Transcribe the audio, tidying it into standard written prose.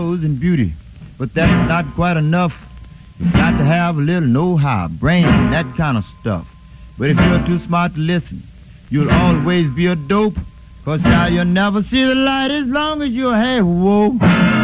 nose and beauty. But that's not quite enough. You've got to have a little know-how, brain, that kind of stuff. But if you're too smart to listen, you'll always be a dope. 'Cause child, you'll never see the light as long as you're half woke.